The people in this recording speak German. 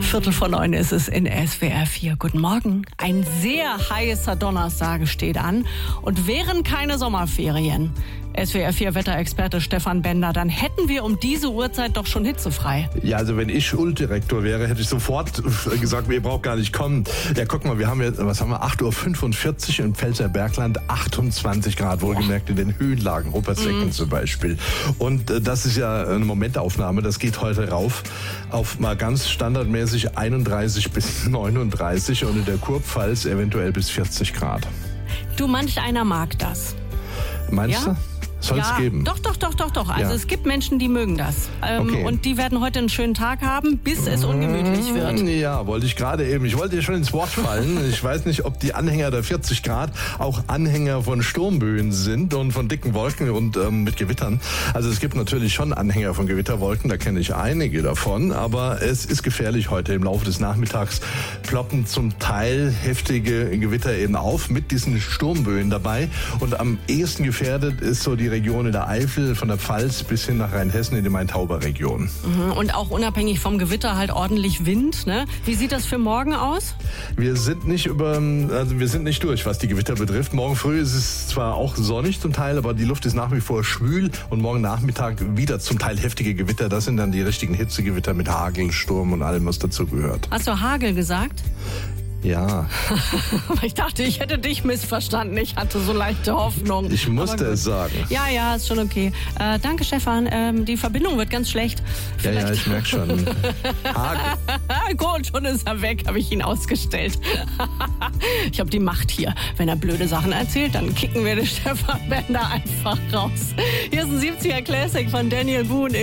8:45 ist es in SWR 4. Guten Morgen. Ein sehr heißer Donnerstag steht an und wären keine Sommerferien, SWR 4 Wetterexperte Stefan Bender, dann hätten wir um diese Uhrzeit doch schon hitzefrei. Ja, also wenn ich Schuldirektor wäre, hätte ich sofort gesagt, ihr braucht gar nicht kommen. Ja, guck mal, wir haben jetzt, 8:45 Uhr im Pfälzer Bergland, 28 Grad, wohlgemerkt in den Höhenlagen, Ruppertsbecken zum Beispiel. Und das ist ja eine Momentaufnahme, das geht heute rauf auf mal ganz standardmäßig 31 bis 39 und in der Kurpfalz eventuell bis 40 Grad. Du, manch einer mag das. Meinst du? Soll es geben? Doch. Also es gibt Menschen, die mögen das. Okay. Und die werden heute einen schönen Tag haben, bis es ungemütlich wird. Ja, wollte ich gerade eben. Ich wollte dir schon ins Wort fallen. Ich weiß nicht, ob die Anhänger der 40 Grad auch Anhänger von Sturmböen sind und von dicken Wolken und mit Gewittern. Also es gibt natürlich schon Anhänger von Gewitterwolken, da kenne ich einige davon. Aber es ist gefährlich heute. Im Laufe des Nachmittags ploppen zum Teil heftige Gewitter eben auf mit diesen Sturmböen dabei. Und am ehesten gefährdet ist so die Region in der Eifel, von der Pfalz bis hin nach Rheinhessen in die Main-Tauber-Region. Und auch unabhängig vom Gewitter halt ordentlich Wind, ne? Wie sieht das für morgen aus? Wir sind nicht durch, was die Gewitter betrifft. Morgen früh ist es zwar auch sonnig zum Teil, aber die Luft ist nach wie vor schwül und morgen Nachmittag wieder zum Teil heftige Gewitter. Das sind dann die richtigen Hitzegewitter mit Hagel, Sturm und allem, was dazu gehört. Hast du Hagel gesagt? Ja. Ich dachte, ich hätte dich missverstanden. Ich hatte so leichte Hoffnung. Ich musste es sagen. Ja, ist schon okay. Danke, Stefan. Die Verbindung wird ganz schlecht. Ja, ich merke schon. Hagel. Gut, schon ist er weg, habe ich ihn ausgestellt. Ich habe die Macht hier. Wenn er blöde Sachen erzählt, dann kicken wir den Stefan Bender einfach raus. Hier ist ein 70er Classic von Daniel Boone.